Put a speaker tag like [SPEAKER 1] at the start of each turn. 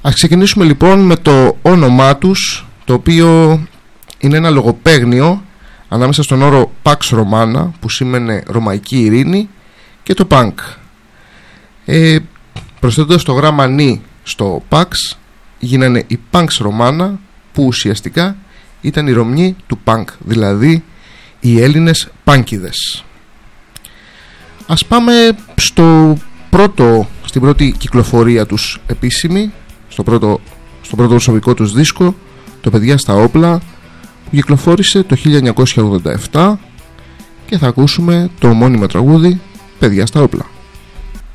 [SPEAKER 1] Ας ξεκινήσουμε λοιπόν με το όνομά τους, το οποίο είναι ένα λογοπαίγνιο ανάμεσα στον όρο Pax Romana, που σήμαινε ρωμαϊκή ειρήνη, και το punk. Προσθέτοντας το γράμμα νι στο Pax, γίνανε η Pax Romana, που ουσιαστικά ήταν η ρομνή του punk, δηλαδή οι Έλληνες πάνκιδες. Ας πάμε στην πρώτη κυκλοφορία τους επίσημη, στο πρώτο προσωπικό τους δίσκο, το «Παιδιά στα όπλα», που κυκλοφόρησε το 1987, και θα ακούσουμε το ομώνυμο τραγούδι «Παιδιά στα όπλα».